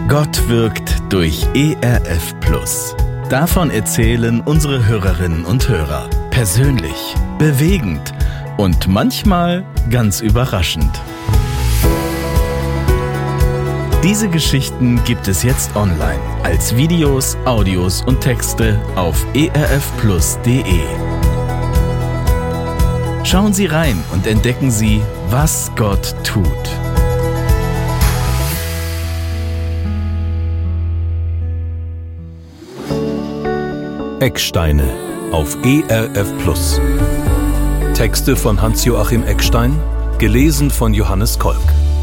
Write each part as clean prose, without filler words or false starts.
Gott wirkt durch ERF+. Davon erzählen unsere Hörerinnen und Hörer. Persönlich, bewegend und manchmal ganz überraschend. Diese Geschichten gibt es jetzt online als Videos, Audios und Texte auf erfplus.de. Schauen Sie rein und entdecken Sie, was Gott tut. Ecksteine auf ERF+. Texte von Hans-Joachim Eckstein, gelesen von Johannes Kolk.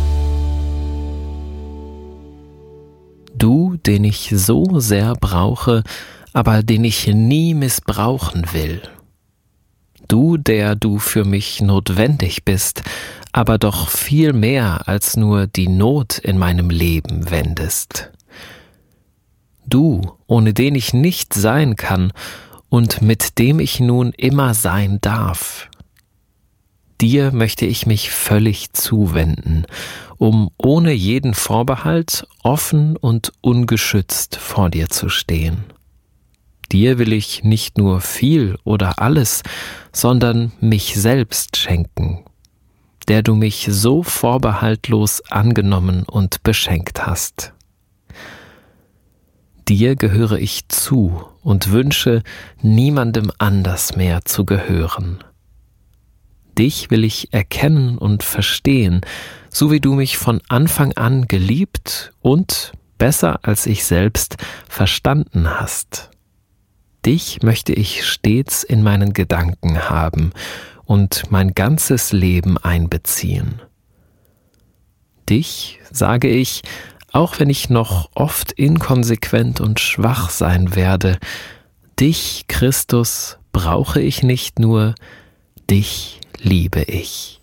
Du, den ich so sehr brauche, aber den ich nie missbrauchen will. Du, der du für mich notwendig bist, aber doch viel mehr als nur die Not in meinem Leben wendest. Du, ohne den ich nicht sein kann und mit dem ich nun immer sein darf. Dir möchte ich mich völlig zuwenden, um ohne jeden Vorbehalt offen und ungeschützt vor dir zu stehen. Dir will ich nicht nur viel oder alles, sondern mich selbst schenken, der du mich so vorbehaltlos angenommen und beschenkt hast. Dir gehöre ich zu und wünsche, niemandem anders mehr zu gehören. Dich will ich erkennen und verstehen, so wie du mich von Anfang an geliebt und, besser als ich selbst, verstanden hast. Dich möchte ich stets in meinen Gedanken haben und mein ganzes Leben einbeziehen. Dich, sage ich, auch wenn ich noch oft inkonsequent und schwach sein werde, dich, Christus, brauche ich nicht nur, dich liebe ich.